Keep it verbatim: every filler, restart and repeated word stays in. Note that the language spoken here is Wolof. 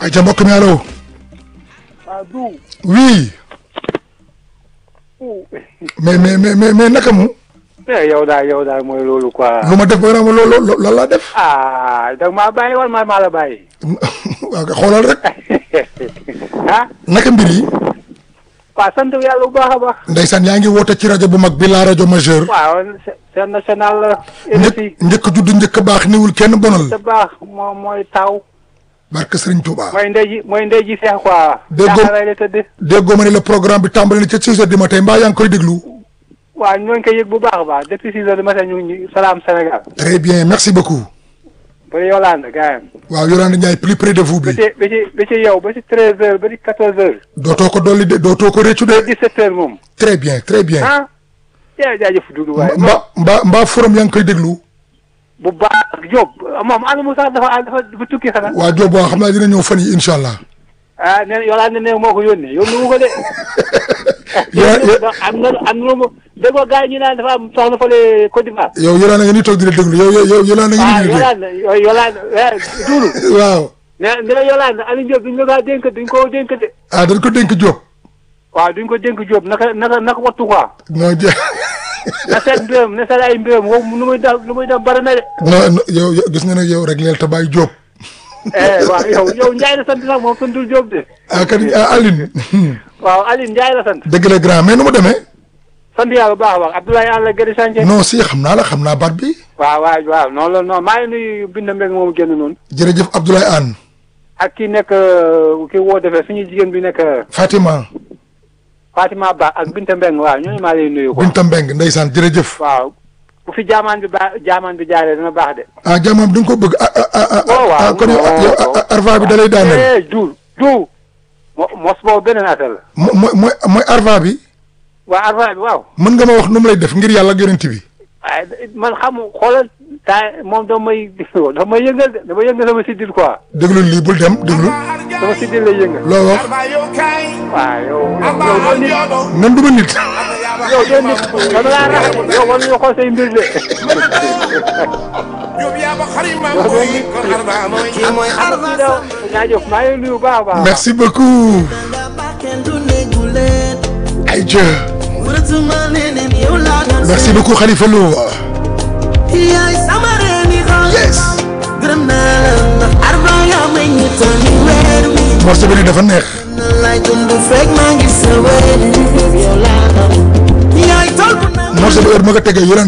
ayca mbokk mi allo. ah du. oui. mais mais mais mais naka mu. mais yow daal yow daal mooy loolu quoi. lu ma def ba nga ma loolu loolu laa def. ah da maa bàyyi wala maa maa la bàyyi. waaw xoolal rek. ah. naka mbir yi. waaw sant yàlla bu baax a baax. ndeysaan yaa ngi woote ci rajo bu mag bi la rajo majeur. waaw c'est national la. njëkk njëkk judd njëkk baax niwul kenn bonal. te baax moom mooy taw. barke Serigne Touba. mooy ndey ji mooy ndey ji seex quoi. déggoo jaaxal la tëdd. déggoo ma ne le programme bi tàmbali na ca six heures du matin mbaa yaa ngi koy déglu. waaw ñoo ngi koy yëg bu baax a baax depuis six heures du matin ñu ngi salaam Sénégal. très bien merci beaucoup. ba Yolande gars yi. waaw Yolande Ndiaye plus près de vous bi. ba ci ba ci ba ci yow ba ci treize heures ba ci quatorze heures. dootoo ko dolli de dootoo ko réccu de. dix-sept heures moom. très bien très bien. ah. yaa jaajëf Doudou waaye. mbaa mbaa mbaa forum yaa ngi koy déglu. bu baax Diop moom ànd mu sax dafa dafa dafa tukki xanaa. waa Diop waaw xam naa dina ñëw fan yi incha allah. ah nee na Yolande ne moo ko yónnee yónni wu ko de. yaa am na am na lu déggoo gars yi ñu naan dafa am soxna fële Côte d'Ivoire. yow Yolande nga ni toog di la déglu yow yow Yolande nga ah ni déglu. Yolande Yolande Doudou. waaw. nee na Yolande Aliou Diop duñ ko kaa dénk duñ ko dénk de. ah dañ ko dénk Diop. waaw duñ ko dénk Diop naka naka naka wattu quoi. non je. na seet mbiram na seet ay mbiram wow nu muy def nu muy def bari na de. non non yow yow gis nga nag yow rek leel te bàyyi Diop. waaw yow yow Ndiaye la sant nag moom santul Diop de. ah kan ah Aline. waaw Aline Ndiaye la sant. dëgg la grand mais nu mu demee. sant yàlla bu baax a baax Abdoulaye Alla Gadi Sanché. non si xam naa la xam naa baat bi. waaw waaw waaw noonu la non maa ngi nuyu Binda Mbengue moomu génn noonu. jërëjëf Abdoulaye Anne. ak ki nekk ki woo defee suñu jigéen bi nekk Fatima. Fatima Ba ak Binta Mbengue waaw ñooñu maa lay nuyu ko. Binta Mbeng ndeysaan jërëjëf. waaw bu fi jaamaan bi ba jaamaan bi jaaree dina baax de. ah jàmmam da nga ko bëgg ah ah ah. waaw waaw kon yow yow arva bi da lay daaneel. du du mo mos boobu beneen affaire la. mo mooy mooy arva bi. waa arva bi waaw. mën nga ma wax nu mu lay def ngir yàlla ak yonent bi. waaye man xam xoolal temps moom dama may dama may yëngal de dama yëngal sama siddil quoi. déglu lii bul dem déglu. sama siddil lay yëngal. loo wax. waaw yow yow doo nit. nan du ma nit. yow doo nit dama laa rax yow war nañu xool say mbir de. jaajëf maa ngi nuyu baax a baax. merci beaucoup. ayca. merci beaucoup Khalifa Lo. yes. morceau bi ne dafa neex. morceau bi heure ma ko tegee